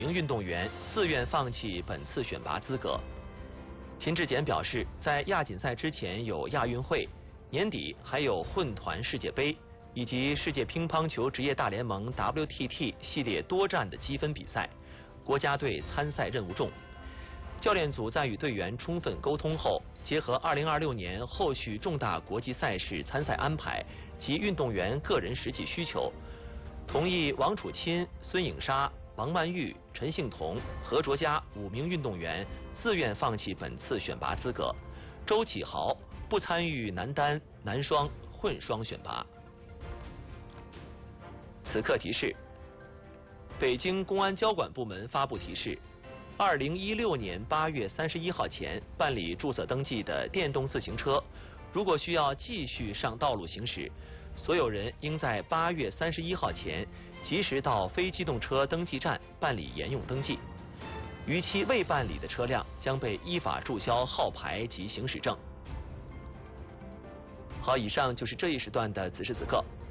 名运动员自愿放弃本次选拔资格。秦志戬表示，在亚锦赛之前有亚运会，年底还有混团世界杯以及世界乒乓球职业大联盟 WTT 系列多站的积分比赛，国家队参赛任务重。教练组在与队员充分沟通后，结合2026年后续重大国际赛事参赛安排及运动员个人实际需求，同意王楚钦、孙颖莎、王曼玉、陈幸同、何卓佳5名运动员自愿放弃本次选拔资格，周启豪不参与男单、男双、混双选拔。此刻提示：北京公安交管部门发布提示，2016年8月31号前办理注册登记的电动自行车，如果需要继续上道路行驶，所有人应在8月31号前及时到非机动车登记站办理沿用登记。逾期未办理的车辆将被依法注销号牌及行驶证。好，以上就是这一时段的此时此刻。